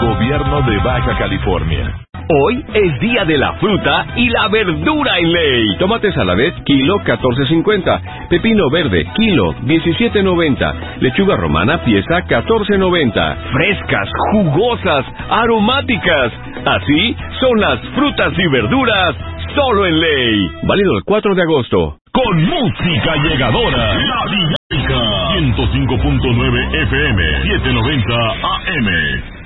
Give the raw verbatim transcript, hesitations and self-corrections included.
Gobierno de Baja California. Hoy es día de la fruta y la verdura en Ley. Tomate saladet, kilo catorce cincuenta. Pepino verde, kilo diecisiete noventa. Lechuga romana, pieza catorce noventa. Frescas, jugosas, aromáticas. Así son las frutas y verduras solo en Ley. Válido el cuatro de agosto. Con música llegadora, La Dinámica. ciento cinco punto nueve F M, setecientos noventa A M.